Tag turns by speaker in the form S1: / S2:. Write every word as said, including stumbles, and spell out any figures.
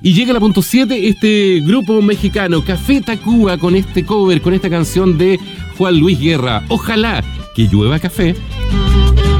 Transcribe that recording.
S1: Y llega la punto siete, este grupo mexicano, Café Tacuba, con este cover, con esta canción de Juan Luis Guerra. Ojalá que llueva café